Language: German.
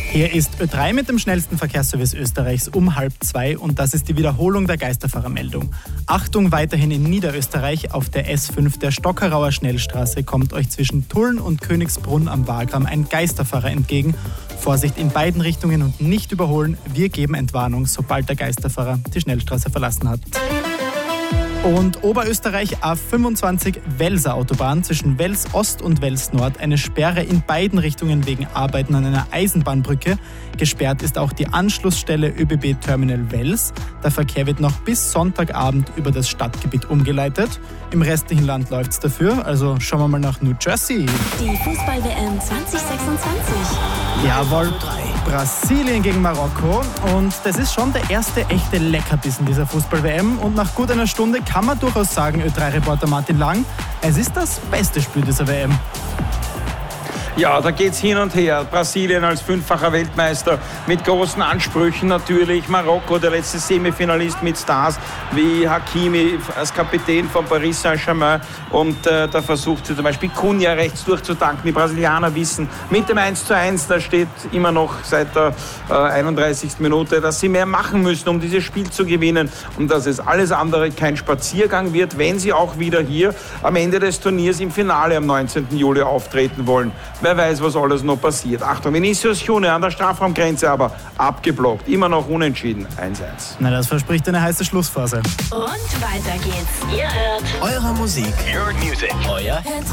Hier ist Ö3 mit dem schnellsten Verkehrsservice Österreichs um 1:30 und das ist die Wiederholung der Geisterfahrermeldung. Achtung, weiterhin in Niederösterreich auf der S5 der Stockerauer Schnellstraße kommt euch zwischen Tulln und Königsbrunn am Wagram ein Geisterfahrer entgegen. Vorsicht in beiden Richtungen und nicht überholen. Wir geben Entwarnung, sobald der Geisterfahrer die Schnellstraße verlassen hat. Und Oberösterreich A25 Welser Autobahn zwischen Wels Ost und Wels Nord eine Sperre in beiden Richtungen wegen Arbeiten an einer Eisenbahnbrücke. Gesperrt ist auch die Anschlussstelle ÖBB Terminal Wels. Der Verkehr wird noch bis Sonntagabend über das Stadtgebiet umgeleitet. Im restlichen Land läuft's dafür, also schauen wir mal nach New Jersey. Die Fußball-WM 2026. Jawohl, Brasilien gegen Marokko und das ist schon der erste echte Leckerbissen dieser Fußball-WM und nach gut einer Stunde kann man durchaus sagen, Ö3-Reporter Martin Lang, es ist das beste Spiel dieser WM. Ja, da geht's hin und her. Brasilien als fünffacher Weltmeister mit großen Ansprüchen natürlich. Marokko, der letzte Semifinalist mit Stars wie Hakimi als Kapitän von Paris Saint-Germain. Und da versucht sie zum Beispiel Cunha rechts durchzutanken. Die Brasilianer wissen mit dem 1:1, da steht immer noch seit der 31. Minute, dass sie mehr machen müssen, um dieses Spiel zu gewinnen. Und dass es alles andere kein Spaziergang wird, wenn sie auch wieder hier am Ende des Turniers im Finale am 19. Juli auftreten wollen. Wer weiß, was alles noch passiert. Achtung, Vinicius Junior an der Strafraumgrenze, aber abgeblockt. Immer noch unentschieden. 1:1. Na, das verspricht eine heiße Schlussphase. Und weiter geht's. Ihr hört Eure Musik. Your music. Euer